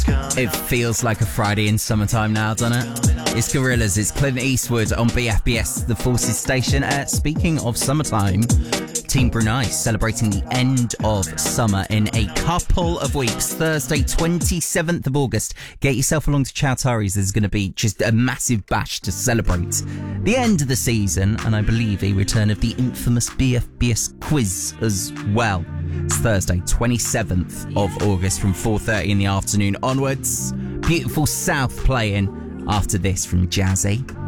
It feels like a Friday in summertime now, doesn't it? It's Gorillaz, it's Clint Eastwood on BFBS, the Forces station. Speaking of summertime, Team Brunei celebrating the end of summer in a couple of weeks. Thursday, 27th of August. Get yourself along to Chowtaris. There's going to be just a massive bash to celebrate the end of the season, and I believe a return of the infamous BFBS quiz as well. It's Thursday, 27th of August from 4:30 in the afternoon onwards. Beautiful South playing after this from Jazzy.